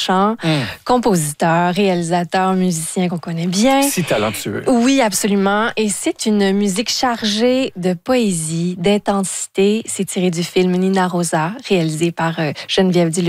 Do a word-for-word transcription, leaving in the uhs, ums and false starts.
Beauchamp, mm. compositeur, réalisateur, musicien qu'on connaît bien. Si talentueux. Oui, absolument. Et c'est une musique chargée de poésie, d'intensité. C'est tiré du film Nina Rosa, réalisé par euh, Geneviève Duluth.